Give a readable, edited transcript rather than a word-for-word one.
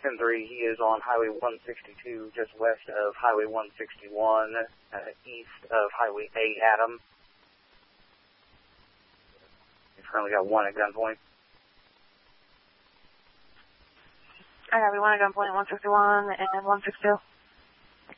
10-3, he is on Highway 162, just west of Highway 161, east of Highway 8, Adam. He's currently got 1 at gunpoint. I got 1 at gunpoint, 161 and 162.